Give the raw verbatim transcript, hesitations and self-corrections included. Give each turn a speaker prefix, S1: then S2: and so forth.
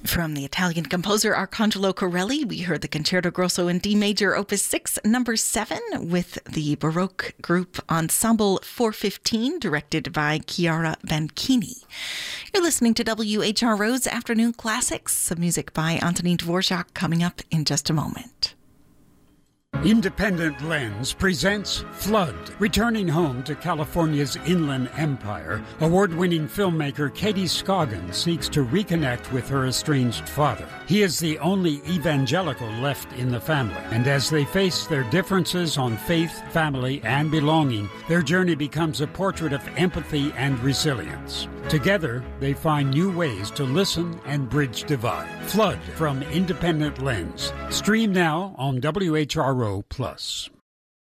S1: From the Italian composer Arcangelo Corelli, we heard the Concerto Grosso in D major, Opus six, number seven, with the Baroque group Ensemble four fifteen, directed by Chiara Banchini. You're listening to W H R O's Afternoon Classics, some music by Antonin Dvorak coming up in just a moment.
S2: Independent Lens presents Flood. Returning home to California's Inland Empire, award-winning filmmaker Katie Scoggin seeks to reconnect with her estranged father. He is the only evangelical left in the family, and as they face their differences on faith, family, and belonging, their journey becomes a portrait of empathy and resilience. Together, they find new ways to listen and bridge divide. Flood from Independent Lens. Stream now on W H R O Plus.